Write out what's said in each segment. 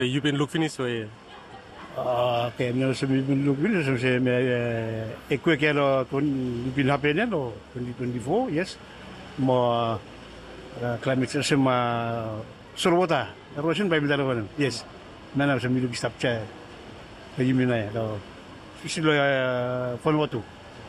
You've been looking this way. Okay, no, so we've been looking, so say, a quick yellow, we've been happy in 2024, yes. More climate change, sort of water, erosion by the yes. Man, I was a middle stop chair. You mean, for water.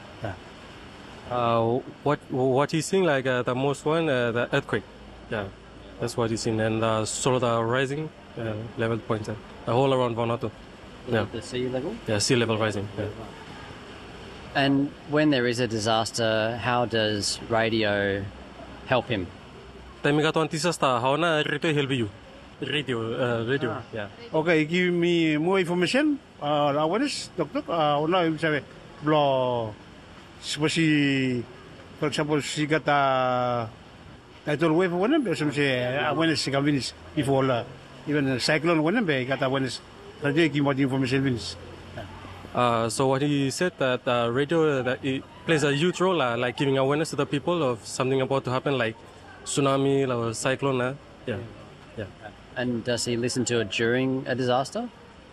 What he's seeing like the most one, the earthquake. Yeah, that's what he's seeing. And sort of the rising level point, the whole around Vanuatu. Yeah. The sea level? Yeah, sea level rising. Yeah. And when there is a disaster, how does radio help him? Taimika disaster, how na radio help you? Radio. Yeah. Okay, give me more information. Awareness, doctor. Now say blow. Especially, for example, she got a tidal wave one, but some say awareness convince before even a cyclone one, but got awareness. Radio give more information wins. So what he said that radio that it plays a huge role, like giving awareness to the people of something about to happen, like tsunami or cyclone. Yeah. And does he listen to it during a disaster?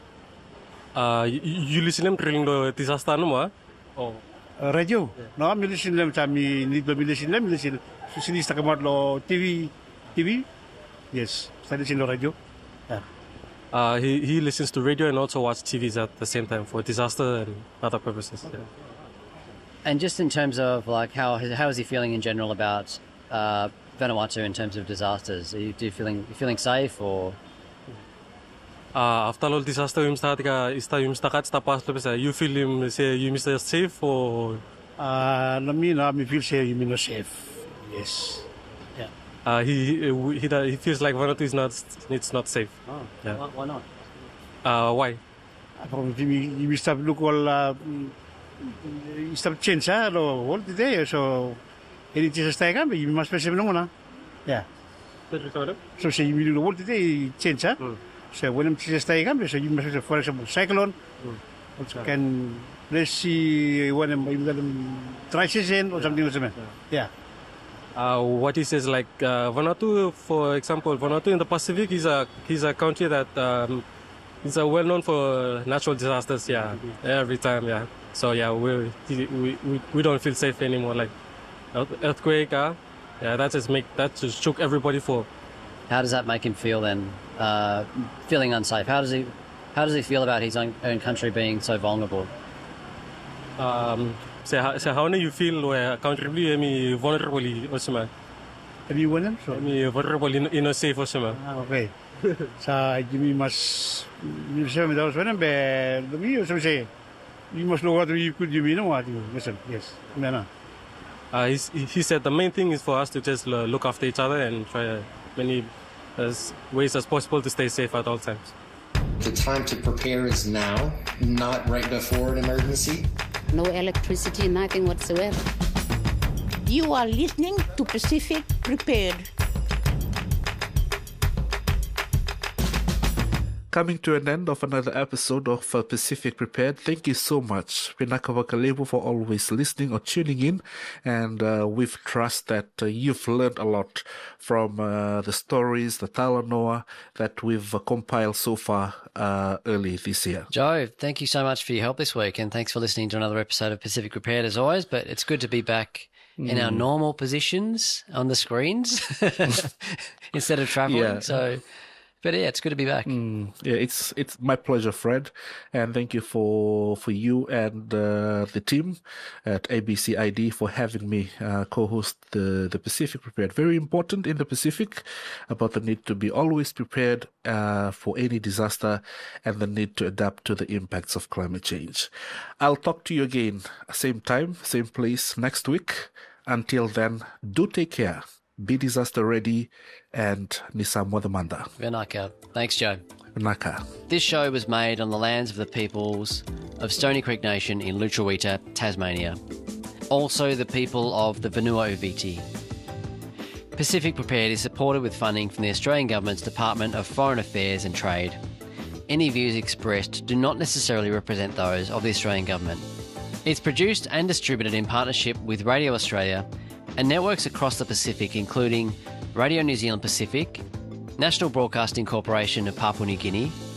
You listen to him during the disaster, no? Oh. Radio. No, I'm listening to them. Kami need to listen to them. Listen. Sini sa kamar lo TV. Yes, I listen to radio. He listens to radio and also watch TVs at the same time for disaster and other purposes. Yeah. And just in terms of like how is he feeling in general about Vanuatu in terms of disasters? Are you feeling safe or? After all disaster, you feel him say you Mr. safe or? Me feel safe. You mean safe? Yes. He feels like Vanuatu is not safe. Oh, yeah. Why not? Why? You stop look all stop change all the day so it is a stay again. You must be no yeah. So say you will all the day change so when it's stay again so you must for example cyclone can let's see when dry season or something yeah. What he says, like Vanuatu, for example, Vanuatu in the Pacific is a country that is well known for natural disasters. Yeah, every time. Yeah, so yeah, we don't feel safe anymore. Like earthquake. Yeah, that just shook everybody for. How does that make him feel then? Feeling unsafe. How does he feel about his own country being so vulnerable? So how do you feel where country vulnerable also? Everyone, so vulnerable in safe also. Okay. So you must say me those when the me so say you must know what you could you know what you listen. Yes. He said the main thing is for us to just look after each other and try many ways as possible to stay safe at all times. The time to prepare is now, not right before an emergency. No electricity, nothing whatsoever. You are listening to Pacific Prepared. Coming to an end of another episode of Pacific Prepared. Thank you so much, Pinaka Wakalebu, for always listening or tuning in. And we've trust that you've learned a lot from the stories, the Talanoa that we've compiled so far early this year. Joe, thank you so much for your help this week. And thanks for listening to another episode of Pacific Prepared as always. But it's good to be back in our normal positions on the screens instead of traveling. Yeah. But yeah, it's good to be back. Yeah, it's my pleasure, Fred, and thank you for you and the team at ABCID for having me co-host the Pacific Prepared. Very important in the Pacific about the need to be always prepared for any disaster and the need to adapt to the impacts of climate change. I'll talk to you again, same time, same place next week. Until then, do take care. Be disaster ready, and Nisamo the Manda. Vinaka. Thanks, Joe. Vinaka. This show was made on the lands of the peoples of Stony Creek Nation in Lutruwita, Tasmania. Also the people of the Vanua Uviti. Pacific Prepared is supported with funding from the Australian Government's Department of Foreign Affairs and Trade. Any views expressed do not necessarily represent those of the Australian Government. It's produced and distributed in partnership with Radio Australia and networks across the Pacific, including Radio New Zealand Pacific, National Broadcasting Corporation of Papua New Guinea,